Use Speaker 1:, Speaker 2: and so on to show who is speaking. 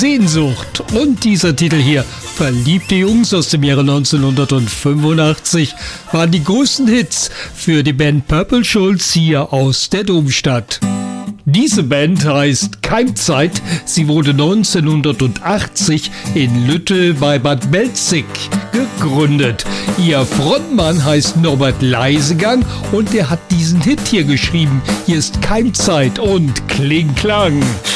Speaker 1: Sehnsucht. Und dieser Titel hier, Verliebte Jungs aus dem Jahre 1985, waren die größten Hits für die Band Purple Schulz hier aus der Domstadt. Diese Band heißt Keimzeit. Sie wurde 1980 in Lütte bei Bad Belzig gegründet. Ihr Frontmann heißt Norbert Leisegang und er hat diesen Hit hier geschrieben. Hier ist Keimzeit und Kling Klang.